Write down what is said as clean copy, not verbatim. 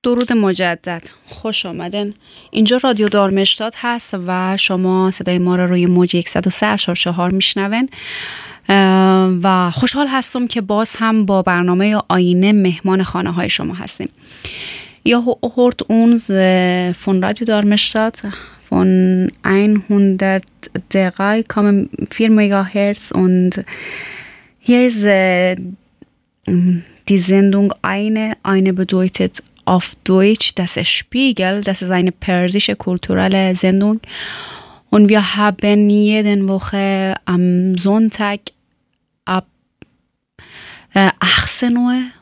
درود مجدد، خوش آمدن. اینجا رادیو دارمشتاد هست و شما صدای ما را روی موج 103.4 میشنون و خوشحال هستم که باز هم با برنامه آینه مهمان خانه های شما هستیم. Ja, hört uns von Radio Darmstadt von 103,4 MHz und hier ist die Sendung eine bedeutet auf Deutsch das Spiegel, das ist eine persische kulturelle Sendung und wir haben jede Woche am Sonntag ab 18 Uhr